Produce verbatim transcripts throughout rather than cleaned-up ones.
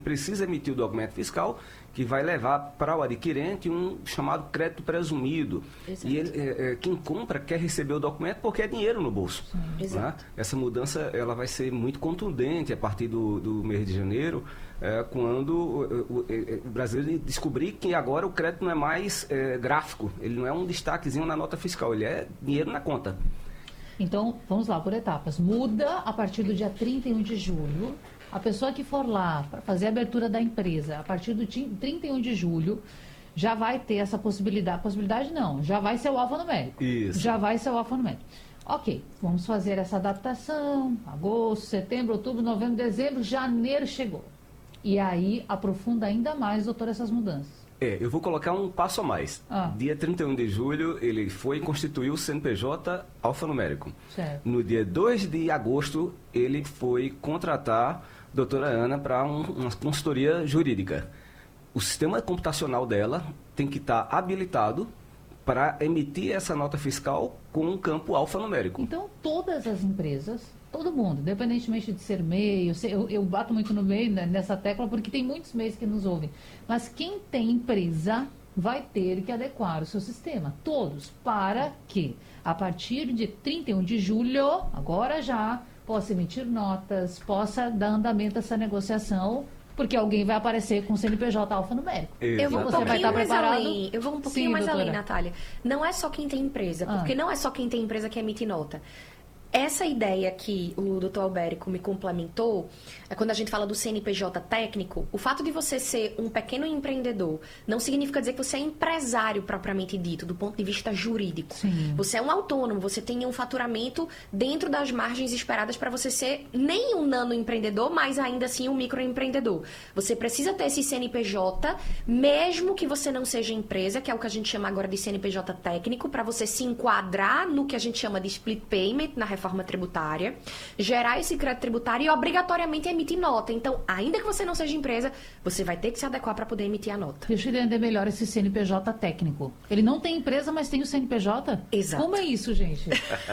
precisa emitir o documento fiscal que vai levar para o adquirente um chamado crédito presumido. Exato. E ele, é, é, quem compra quer receber o documento porque é dinheiro no bolso. Né? Essa mudança ela vai ser muito contundente a partir do, do mês de janeiro, é, quando o, o, o brasileiro descobrir que agora o crédito não é mais é, gráfico, ele não é um destaquezinho na nota fiscal, ele é dinheiro na conta. Então, vamos lá por etapas. Muda a partir do dia trinta e um de julho. A pessoa que for lá para fazer a abertura da empresa, a partir do trinta e um de julho, já vai ter essa possibilidade. Possibilidade não, já vai ser o alfanumérico. Isso. Já vai ser o alfanumérico. Ok, vamos fazer essa adaptação. Agosto, setembro, outubro, novembro, dezembro, janeiro chegou. E aí aprofunda ainda mais, doutor, essas mudanças. É, eu vou colocar um passo a mais. Ah. Dia trinta e um de julho, ele foi e constituiu o C N P J alfanumérico. Certo. No dia dois de agosto, ele foi contratar a doutora Ana para um, uma consultoria jurídica. O sistema computacional dela tem que estar tá habilitado para emitir essa nota fiscal com um campo alfanumérico. Então, todas as empresas, todo mundo, independentemente de ser M E I, eu, eu bato muito no M E I, né, nessa tecla, porque tem muitos M E Is que nos ouvem. Mas quem tem empresa vai ter que adequar o seu sistema, todos, para que, a partir de trinta e um de julho, agora já, possa emitir notas, possa dar andamento a essa negociação, porque alguém vai aparecer com o C N P J alfanumérico. Eu vou um você vai estar mais preparado? além. Eu vou um pouquinho Sim, mais doutora. além, Natália. Não é só quem tem empresa, Ah. porque não é só quem tem empresa que emite nota. Essa ideia que o doutor Albérico me complementou, é quando a gente fala do C N P J técnico, o fato de você ser um pequeno empreendedor não significa dizer que você é empresário propriamente dito, do ponto de vista jurídico. Sim. Você é um autônomo, você tem um faturamento dentro das margens esperadas para você ser nem um nano empreendedor, mas ainda assim um microempreendedor. Você precisa ter esse C N P J, mesmo que você não seja empresa, que é o que a gente chama agora de C N P J técnico, para você se enquadrar no que a gente chama de split payment, na reforma tributária, gerar esse crédito tributário e obrigatoriamente emitir nota. Então, ainda que você não seja empresa, você vai ter que se adequar para poder emitir a nota. Deixa eu entender melhor esse C N P J técnico. Ele não tem empresa, mas tem o C N P J? Exato. Como é isso, gente?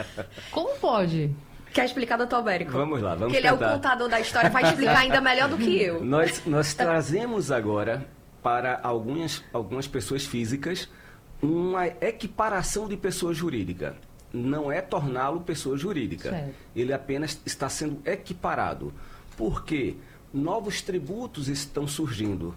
Como pode? Quer explicar, doutor Albérico? Vamos lá, vamos Porque ele é o tentar. contador da história, vai explicar ainda melhor do que eu. Nós, nós trazemos agora para algumas, algumas pessoas físicas uma equiparação de pessoa jurídica. Não é torná-lo pessoa jurídica. Certo. Ele apenas está sendo equiparado. Por quê? Novos tributos estão surgindo.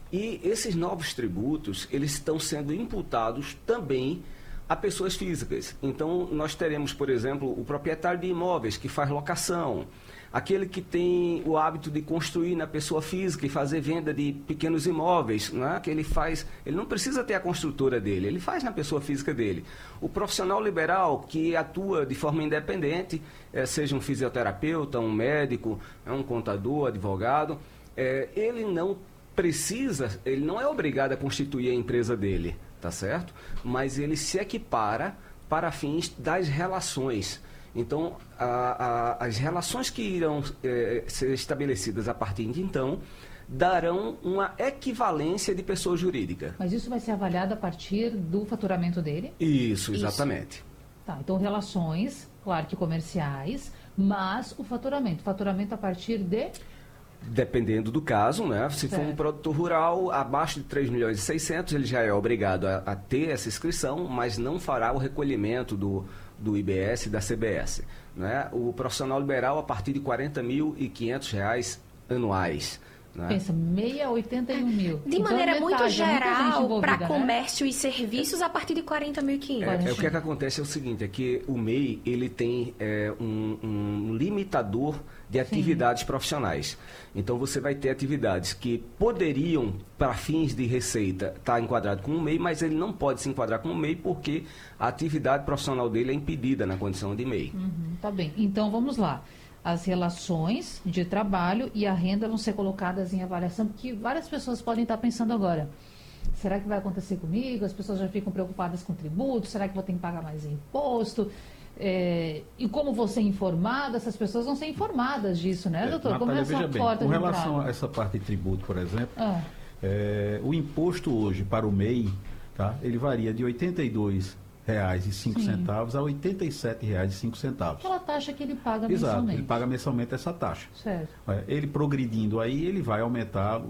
E esses novos tributos, eles estão sendo imputados também a pessoas físicas. Então, nós teremos, por exemplo, o proprietário de imóveis que faz locação, aquele que tem o hábito de construir na pessoa física e fazer venda de pequenos imóveis, né? Que ele faz, ele não precisa ter a construtora dele, ele faz na pessoa física dele. O profissional liberal que atua de forma independente, eh, seja um fisioterapeuta, um médico, um contador, advogado, eh, ele não precisa, ele não é obrigado a constituir a empresa dele, tá certo? Mas ele se equipara para fins das relações. Então, a, a, as relações que irão é, ser estabelecidas a partir de então darão uma equivalência de pessoa jurídica. Mas isso vai ser avaliado a partir do faturamento dele? Isso, exatamente. Isso. Tá, então relações, claro que comerciais, mas o faturamento. Faturamento a partir de... Dependendo do caso, né? Se certo. for um produtor rural abaixo de três milhões e seiscentos, ele já é obrigado a, a ter essa inscrição, mas não fará o recolhimento do, do I B S e da C B S. Né? O profissional liberal a partir de quarenta mil e quinhentos reais anuais. Né? Pensa, meia, oitenta e um mil. De então, maneira metade, muito geral, para né? comércio e serviços, a partir de quarenta mil e quinhentos. É, é, o que, é que acontece é o seguinte, é que o M E I ele tem é, um, um limitador de atividades Sim. profissionais. Então, você vai ter atividades que poderiam, para fins de receita, estar tá enquadrado com o M E I, mas ele não pode se enquadrar com o M E I porque a atividade profissional dele é impedida na condição de M E I. Uhum, tá bem. Então, vamos lá. As relações de trabalho e a renda vão ser colocadas em avaliação, porque várias pessoas podem estar pensando agora, será que vai acontecer comigo? As pessoas já ficam preocupadas com tributo, será que vou ter que pagar mais imposto? É, e como vou ser informada? Essas pessoas vão ser informadas disso, né, doutor? É, como Natália, é essa veja bem, porta com de relação entrada? a essa parte de tributo, por exemplo, Ah. é, o imposto hoje para o M E I, tá, ele varia de oitenta e dois reais e cinco Sim. centavos a oitenta e sete reais e cinco centavos. Aquela taxa que ele paga Exato, mensalmente. ele paga mensalmente essa taxa. Certo. Ele progredindo aí, ele vai aumentar